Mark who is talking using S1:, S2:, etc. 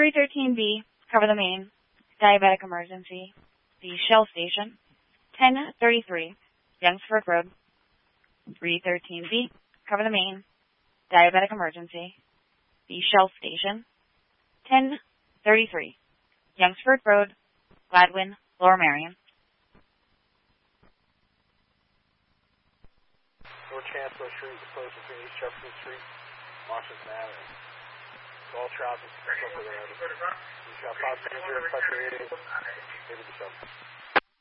S1: 313B, cover the main. Diabetic emergency. The Shell Station. 1033, Youngsford Road. 313B, cover the main. Diabetic emergency. The Shell Station. 1033, Youngsford Road, Gladwin, Lower Merion.
S2: North Chancellor Street, approach between East Jefferson Street, Washington Avenue. All traffic, for the road. You shall pass passenger, pressure 88, maybe the 7.